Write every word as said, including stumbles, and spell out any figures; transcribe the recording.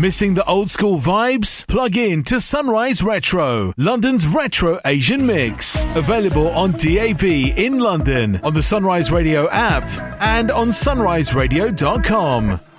Missing the old school vibes? Plug in to Sunrise Retro, London's retro Asian mix. Available on D A B in London, on the Sunrise Radio app, and on sunrise radio dot com.